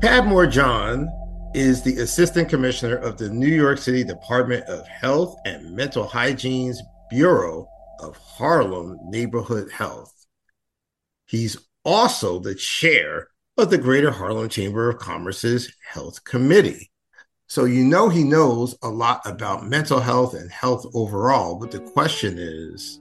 Padmore John is the Assistant Commissioner of the New York City Department of Health and Mental Hygiene's Bureau of Harlem Neighborhood Health. He's also the chair of the Greater Harlem Chamber of Commerce's Health Committee. So you know he knows a lot about mental health and health overall, but the question is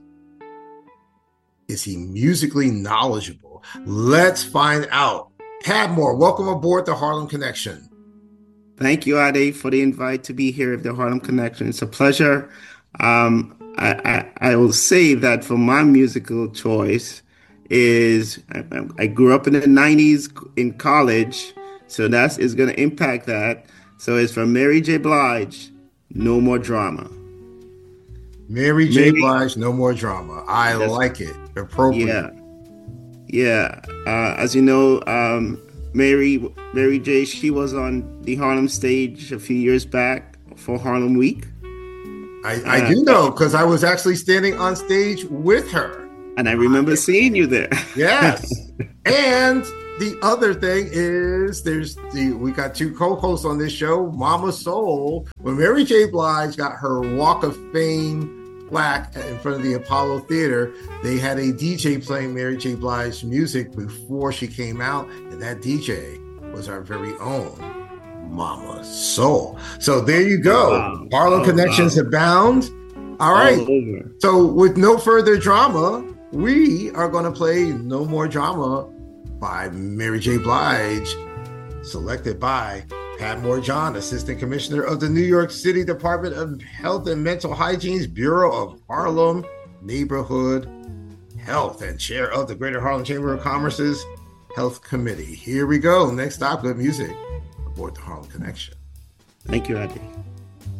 he musically knowledgeable? Let's find out. Padmore, welcome aboard the Harlem Connection. Thank you, Ade, for the invite to be here at the Harlem Connection. It's a pleasure. I will say that for my musical choice is I grew up in the 90s in college, so that is going to impact that. So it's from Mary J. Blige, No More Drama. Mary J. Blige, No More Drama. I like it. Appropriate. Yeah. As you know, Mary J., she was on the Harlem stage a few years back for Harlem Week. I do know, because I was actually standing on stage with her. And I remember seeing you there. Yes. And the other thing is we got two co-hosts on this show, Mama Soul. When Mary J. Blige got her Walk of Fame plaque in front of the Apollo Theater, they had a DJ playing Mary J. Blige music before she came out, and that DJ was our very own Mama Soul. So there you go. Wow. Harlem connections abound. All right. So with no further drama, we are going to play No More Drama by Mary J. Blige, selected by Padmore John, Assistant Commissioner of the New York City Department of Health and Mental Hygiene's Bureau of Harlem Neighborhood Health and chair of the Greater Harlem Chamber of Commerce's Health Committee. Here we go. Next stop, good music aboard the Harlem Connection. Thank you, Adi.